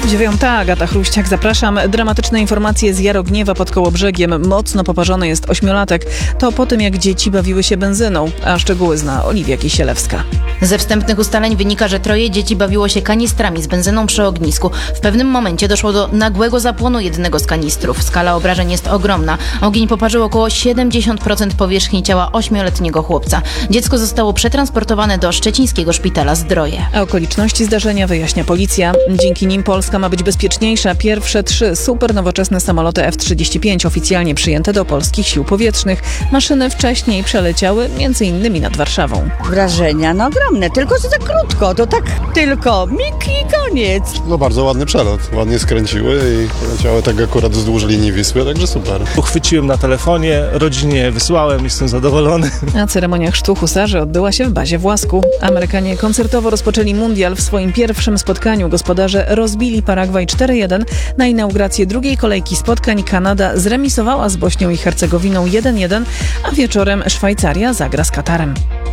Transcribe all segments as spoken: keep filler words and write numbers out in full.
Dziewiąta, Agata Chruściak, zapraszam. Dramatyczne informacje z Jarogniewa pod Kołobrzegiem. Mocno poparzony jest ośmiolatek. To po tym, jak dzieci bawiły się benzyną. A szczegóły zna Oliwia Kisielewska. Ze wstępnych ustaleń wynika, że troje dzieci bawiło się kanistrami z benzyną przy ognisku. W pewnym momencie doszło do nagłego zapłonu jednego z kanistrów. Skala obrażeń jest ogromna. Ogień poparzył około siedemdziesiąt procent powierzchni ciała ośmioletniego chłopca. Dziecko zostało przetransportowane do szczecińskiego szpitala Zdroje. A okoliczności zdarzenia wyjaśnia policja. Dzięki nim Polska ma być bezpieczniejsza. Pierwsze trzy super nowoczesne samoloty F trzydzieści pięć oficjalnie przyjęte do polskich sił powietrznych. Maszyny wcześniej przeleciały między innymi nad Warszawą. Wrażenia no ogromne, tylko że za krótko, to tak tylko mig i koniec. No bardzo ładny przelot, ładnie skręciły i poleciały tak akurat wzdłuż linii Wisły, także super. Uchwyciłem na telefonie, rodzinie wysłałem, jestem zadowolony. A ceremonia chrztu husarzy odbyła się w bazie w Łasku. Amerykanie koncertowo rozpoczęli mundial. W swoim pierwszym spotkaniu gospodarze rozbili Paragwaj cztery jeden. Na inaugurację drugiej kolejki spotkań Kanada zremisowała z Bośnią i Hercegowiną jeden jeden, a wieczorem Szwajcaria zagra z Katarem.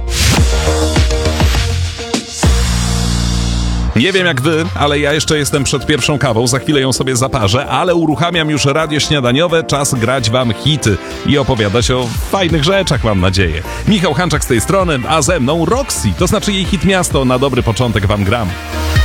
Nie wiem jak wy, ale ja jeszcze jestem przed pierwszą kawą, za chwilę ją sobie zaparzę, ale uruchamiam już radio śniadaniowe, czas grać wam hity i opowiadać o fajnych rzeczach, mam nadzieję. Michał Hanczak z tej strony, a ze mną Roxy, to znaczy jej hit Miasto, na dobry początek wam gram.